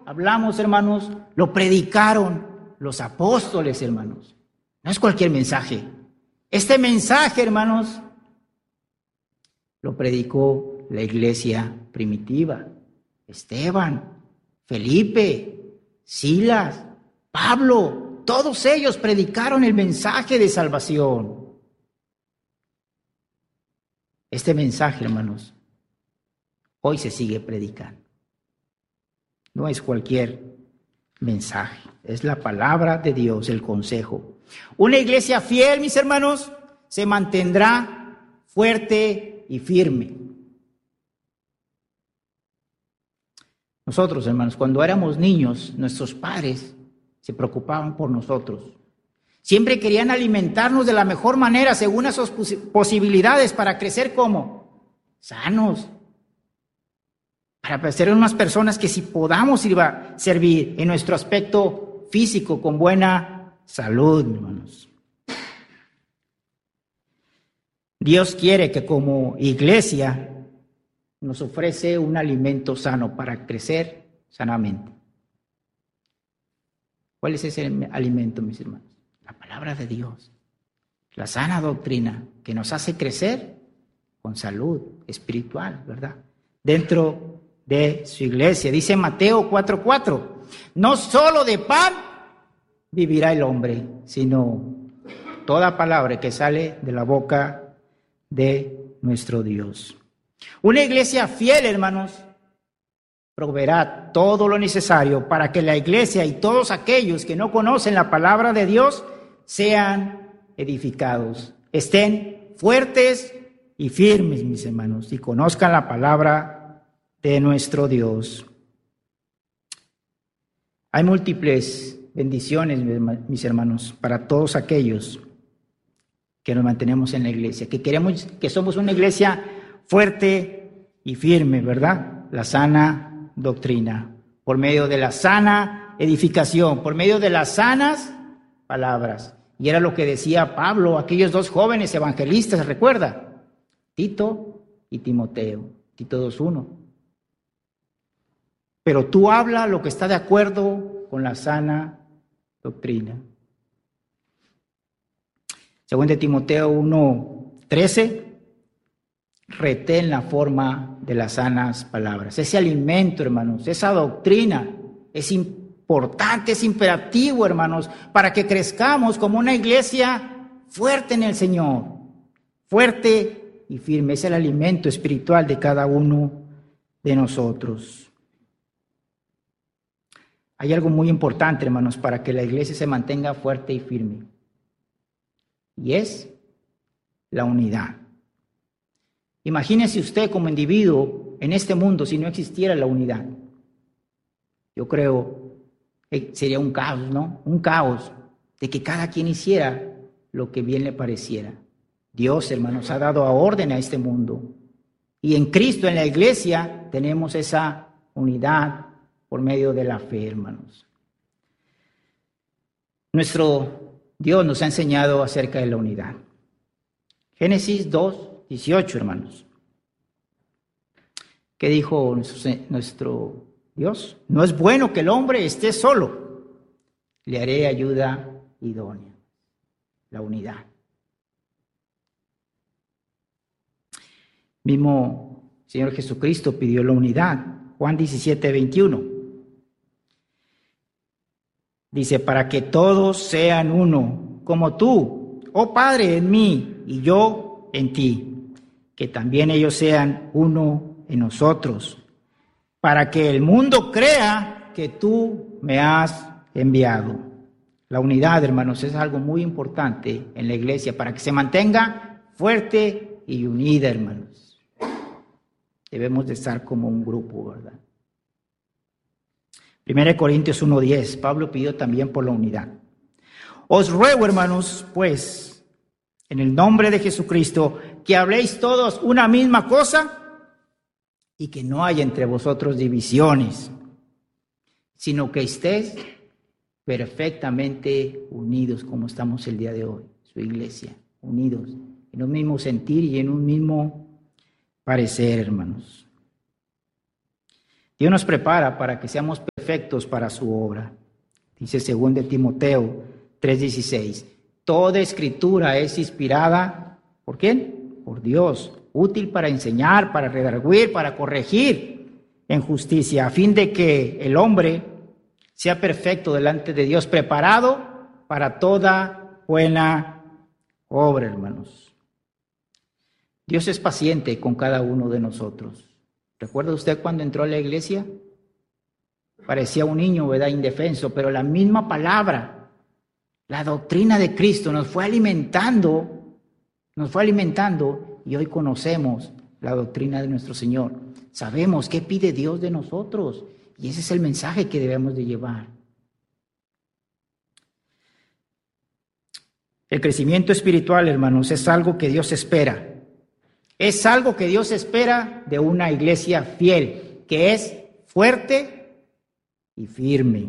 hablamos, hermanos, lo predicaron los apóstoles, hermanos. No es cualquier mensaje. Este mensaje, hermanos, lo predicó la iglesia primitiva. Esteban, Felipe, Silas, Pablo, todos ellos predicaron el mensaje de salvación. Este mensaje, hermanos, hoy se sigue predicando. No es cualquier mensaje, es la palabra de Dios, el consejo. Una iglesia fiel, mis hermanos, se mantendrá fuerte y firme. Nosotros, hermanos, cuando éramos niños, nuestros padres se preocupaban por nosotros. Siempre querían alimentarnos de la mejor manera, según sus posibilidades, para crecer como sanos, para ser unas personas que si podamos servir en nuestro aspecto físico con buena salud, hermanos. Dios quiere que como iglesia nos ofrece un alimento sano para crecer sanamente. ¿Cuál es ese alimento, mis hermanos? La palabra de Dios, la sana doctrina que nos hace crecer con salud espiritual, ¿verdad? Dentro de su iglesia. Dice Mateo 4:4, no solo de pan vivirá el hombre, sino toda palabra que sale de la boca de nuestro Dios. Una iglesia fiel, hermanos, proveerá todo lo necesario para que la iglesia y todos aquellos que no conocen la palabra de Dios sean edificados, estén fuertes y firmes, mis hermanos, y conozcan la palabra de nuestro Dios. Hay múltiples bendiciones, mis hermanos, para todos aquellos que nos mantenemos en la iglesia, que queremos, que somos una iglesia fuerte y firme, ¿verdad? La sana doctrina, por medio de la sana edificación, por medio de las sanas palabras. Y era lo que decía Pablo, aquellos dos jóvenes evangelistas, ¿recuerda? Tito y Timoteo, Tito 2:1. Pero tú habla lo que está de acuerdo con la sana doctrina. Según de Timoteo 1:13, retén la forma de las sanas palabras. Ese alimento, hermanos, esa doctrina es importante, es imperativo, hermanos, para que crezcamos como una iglesia fuerte en el Señor, fuerte y firme. Es el alimento espiritual de cada uno de nosotros. Hay algo muy importante, hermanos, para que la iglesia se mantenga fuerte y firme. Y es la unidad. Imagínese usted como individuo en este mundo si no existiera la unidad. Yo creo que sería un caos, ¿no? Un caos de que cada quien hiciera lo que bien le pareciera. Dios, hermanos, ha dado orden a este mundo. Y en Cristo, en la iglesia, tenemos esa unidad por medio de la fe, hermanos. Nuestro Dios nos ha enseñado acerca de la unidad. Génesis 2:18, hermanos. ¿Qué dijo nuestro Dios? No es bueno que el hombre esté solo. Le haré ayuda idónea. La unidad. Mismo Señor Jesucristo pidió la unidad. Juan 17:21. Dice, para que todos sean uno, como tú, oh Padre, en mí y yo en ti, que también ellos sean uno en nosotros, para que el mundo crea que tú me has enviado. La unidad, hermanos, es algo muy importante en la iglesia para que se mantenga fuerte y unida, hermanos. Debemos de estar como un grupo, ¿verdad? 1 Corintios 1:10, Pablo pidió también por la unidad. Os ruego, hermanos, pues, en el nombre de Jesucristo, que habléis todos una misma cosa y que no haya entre vosotros divisiones, sino que estéis perfectamente unidos como estamos el día de hoy, su iglesia, unidos en un mismo sentir y en un mismo parecer, hermanos. Dios nos prepara para que seamos perfectos para su obra. Dice 2 Timoteo 3:16. Toda escritura es inspirada, ¿por quién? Por Dios, útil para enseñar, para redarguir, para corregir en justicia, a fin de que el hombre sea perfecto delante de Dios, preparado para toda buena obra, hermanos. Dios es paciente con cada uno de nosotros. ¿Recuerda usted cuando entró a la iglesia? Parecía un niño, ¿verdad? Indefenso, pero la misma palabra, la doctrina de Cristo nos fue alimentando y hoy conocemos la doctrina de nuestro Señor. Sabemos qué pide Dios de nosotros y ese es el mensaje que debemos de llevar. El crecimiento espiritual, hermanos, es algo que Dios espera. Es algo que Dios espera de una iglesia fiel, que es fuerte y firme.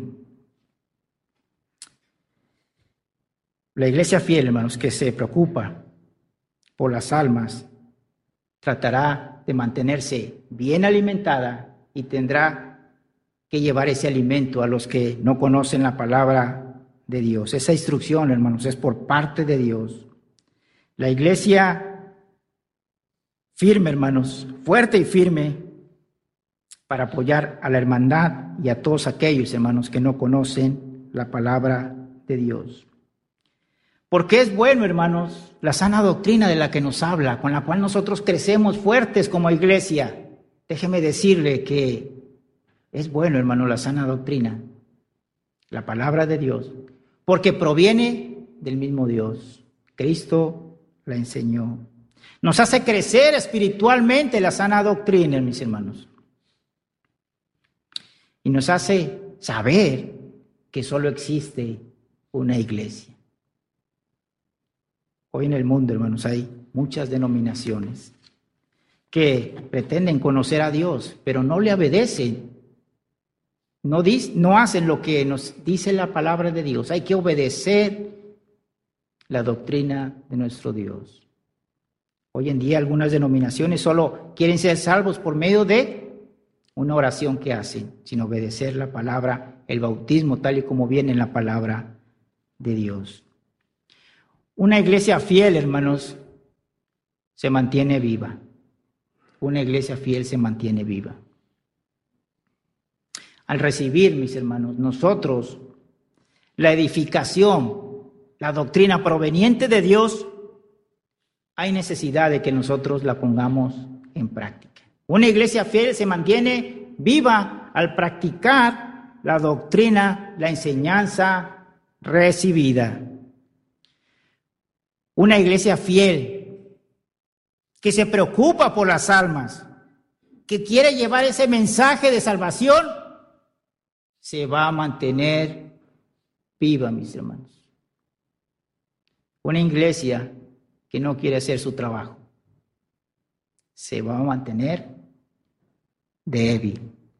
La iglesia fiel, hermanos, que se preocupa por las almas, tratará de mantenerse bien alimentada y tendrá que llevar ese alimento a los que no conocen la palabra de Dios. Esa instrucción, hermanos, es por parte de Dios. La iglesia firme, hermanos, fuerte y firme para apoyar a la hermandad y a todos aquellos, hermanos, que no conocen la palabra de Dios. Porque es bueno, hermanos, la sana doctrina de la que nos habla, con la cual nosotros crecemos fuertes como iglesia. Déjeme decirle que es bueno, hermano, la sana doctrina, la palabra de Dios, porque proviene del mismo Dios. Cristo la enseñó. Nos hace crecer espiritualmente la sana doctrina, mis hermanos. Y nos hace saber que solo existe una iglesia. Hoy en el mundo, hermanos, hay muchas denominaciones que pretenden conocer a Dios, pero no le obedecen. No hacen lo que nos dice la palabra de Dios. Hay que obedecer la doctrina de nuestro Dios. Hoy en día algunas denominaciones solo quieren ser salvos por medio de una oración que hacen, sin obedecer la palabra, el bautismo tal y como viene en la palabra de Dios. Una iglesia fiel, hermanos, se mantiene viva. Una iglesia fiel se mantiene viva. Al recibir, mis hermanos, nosotros la edificación, la doctrina proveniente de Dios, hay necesidad de que nosotros la pongamos en práctica. Una iglesia fiel se mantiene viva al practicar la doctrina, la enseñanza recibida. Una iglesia fiel que se preocupa por las almas, que quiere llevar ese mensaje de salvación, se va a mantener viva, mis hermanos. Una iglesia que no quiere hacer su trabajo se va a mantener débil.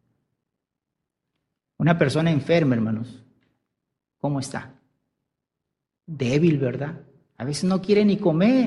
Una persona enferma, hermanos, ¿cómo está? Débil, ¿verdad? A veces no quiere ni comer.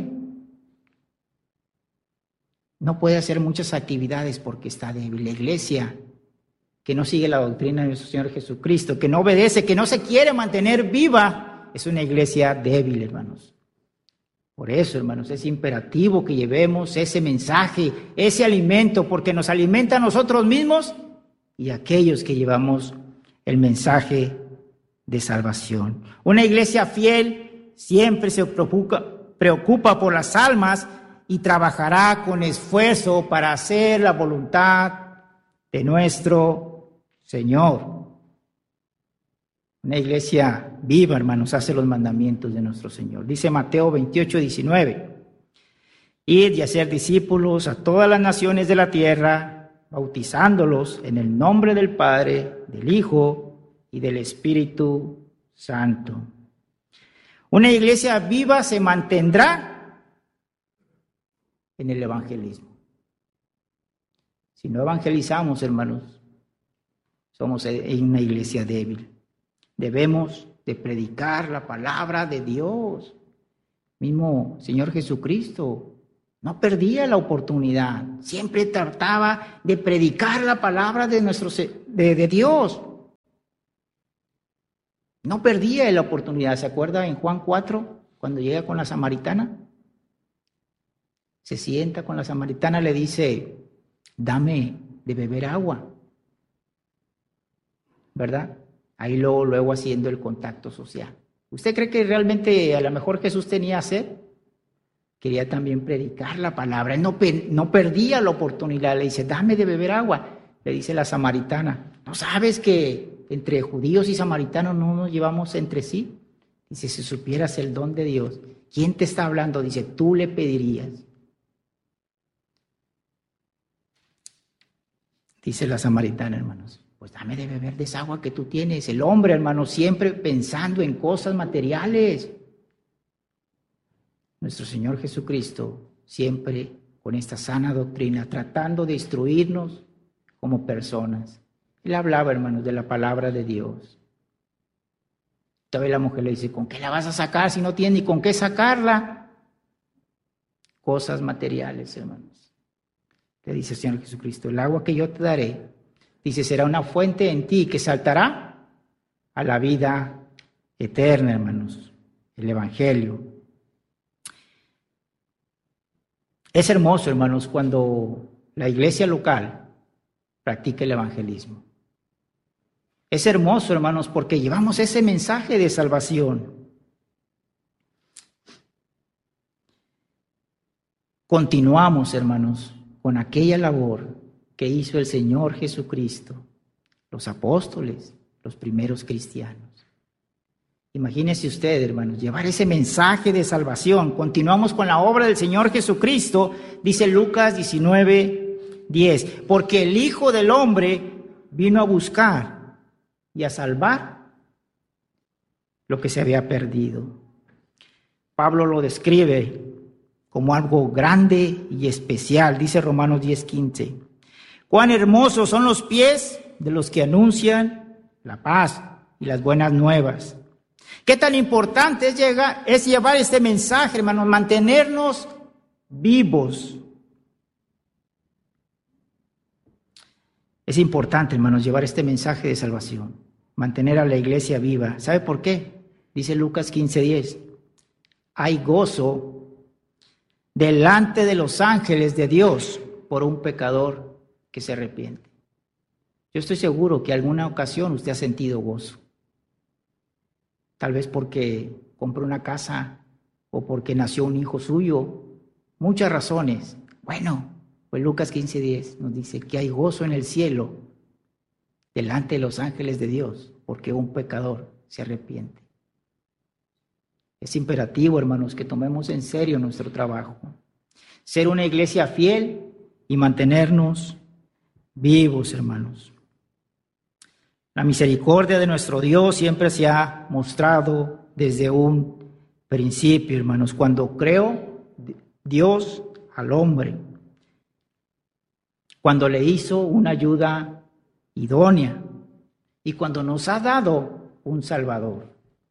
No puede hacer muchas actividades porque está débil. La iglesia que no sigue la doctrina de nuestro Señor Jesucristo, que no obedece, que no se quiere mantener viva, es una iglesia débil, hermanos. Por eso, hermanos, es imperativo que llevemos ese mensaje, ese alimento, porque nos alimenta a nosotros mismos y a aquellos que llevamos el mensaje de salvación. Una iglesia fiel siempre se preocupa por las almas y trabajará con esfuerzo para hacer la voluntad de nuestro Señor. Una iglesia viva, hermanos, hace los mandamientos de nuestro Señor. Dice Mateo 28:19. Id y hacer discípulos a todas las naciones de la tierra, bautizándolos en el nombre del Padre, del Hijo y del Espíritu Santo. Una iglesia viva se mantendrá en el evangelismo. Si no evangelizamos, hermanos, somos una iglesia débil. Debemos de predicar la palabra de Dios. Mismo Señor Jesucristo No perdía la oportunidad. Siempre trataba de predicar la palabra de Dios. No perdía la oportunidad. ¿Se acuerda en Juan 4, cuando llega con la samaritana? Se sienta con la samaritana, le dice, dame de beber agua. ¿Verdad? Ahí luego haciendo el contacto social. ¿Usted cree que realmente a lo mejor Jesús tenía sed? Quería también predicar la palabra. Él no perdía la oportunidad. Le dice, dame de beber agua. Le dice la samaritana, ¿no sabes que entre judíos y samaritanos no nos llevamos entre sí? Dice, si supieras el don de Dios, ¿quién te está hablando? Dice, tú le pedirías. Dice la samaritana, hermanos, pues dame de beber de esa agua que tú tienes. El hombre, hermano, siempre pensando en cosas materiales. Nuestro Señor Jesucristo, siempre con esta sana doctrina, tratando de instruirnos como personas. Él hablaba, hermanos, de la palabra de Dios. Todavía la mujer le dice, ¿con qué la vas a sacar si no tienes ni con qué sacarla? Cosas materiales, hermanos. Le dice el Señor Jesucristo, el agua que yo te daré, dice, será una fuente en ti que saltará a la vida eterna, hermanos. El Evangelio. Es hermoso, hermanos, cuando la iglesia local practica el evangelismo. Es hermoso, hermanos, porque llevamos ese mensaje de salvación. Continuamos, hermanos, con aquella labor que hizo el Señor Jesucristo, los apóstoles, los primeros cristianos. Imagínese usted, hermanos, llevar ese mensaje de salvación. Continuamos con la obra del Señor Jesucristo, dice Lucas 19:10, porque el Hijo del Hombre vino a buscar y a salvar lo que se había perdido. Pablo lo describe como algo grande y especial, dice Romanos 10:15. Cuán hermosos son los pies de los que anuncian la paz y las buenas nuevas. Qué tan importante es llevar este mensaje, hermanos, mantenernos vivos. Es importante, hermanos, llevar este mensaje de salvación, mantener a la iglesia viva. ¿Sabe por qué? Dice Lucas 15:10. Hay gozo delante de los ángeles de Dios por un pecador que se arrepiente. Yo estoy seguro que alguna ocasión usted ha sentido gozo. Tal vez porque compró una casa o porque nació un hijo suyo. Muchas razones. Bueno, pues Lucas 15:10 nos dice que hay gozo en el cielo delante de los ángeles de Dios porque un pecador se arrepiente. Es imperativo, hermanos, que tomemos en serio nuestro trabajo. Ser una iglesia fiel y mantenernos vivos, hermanos. La misericordia de nuestro Dios siempre se ha mostrado desde un principio, hermanos. Cuando creó Dios al hombre, cuando le hizo una ayuda idónea y cuando nos ha dado un Salvador.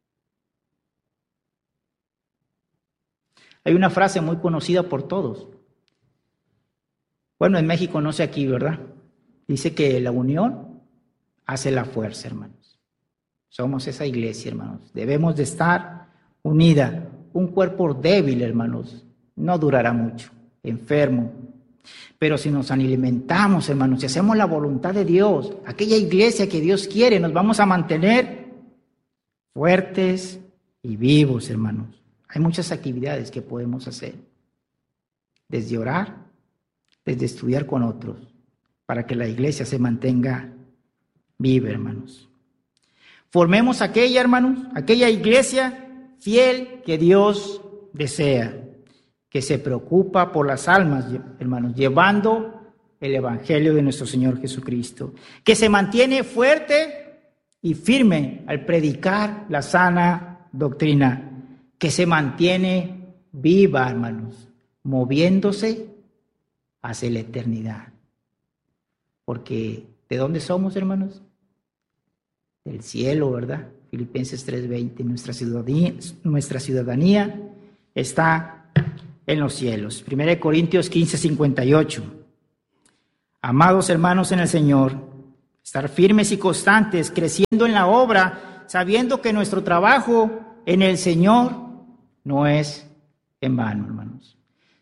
Hay una frase muy conocida por todos. Bueno, en México, no sé aquí, ¿verdad? Dice que la unión hace la fuerza, hermanos. Somos esa iglesia, hermanos. Debemos de estar unida. Un cuerpo débil, hermanos, no durará mucho, enfermo. Pero si nos alimentamos, hermanos, si hacemos la voluntad de Dios, aquella iglesia que Dios quiere, nos vamos a mantener fuertes y vivos, hermanos. Hay muchas actividades que podemos hacer. Desde orar, desde estudiar con otros, para que la iglesia se mantenga vive, hermanos. Formemos aquella, hermanos, aquella iglesia fiel que Dios desea, que se preocupa por las almas, hermanos, llevando el evangelio de nuestro Señor Jesucristo, que se mantiene fuerte y firme al predicar la sana doctrina, que se mantiene viva, hermanos, moviéndose hacia la eternidad. Porque ¿de dónde somos, hermanos? Del cielo, ¿verdad? Filipenses 3:20. Nuestra ciudadanía está en los cielos. 1 Corintios 15:58. Amados hermanos en el Señor, estar firmes y constantes, creciendo en la obra, sabiendo que nuestro trabajo en el Señor no es en vano, hermanos.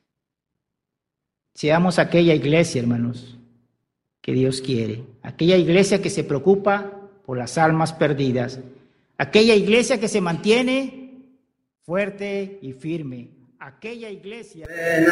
Seamos aquella iglesia, hermanos, que Dios quiere. Aquella iglesia que se preocupa por las almas perdidas. Aquella iglesia que se mantiene fuerte y firme. Aquella iglesia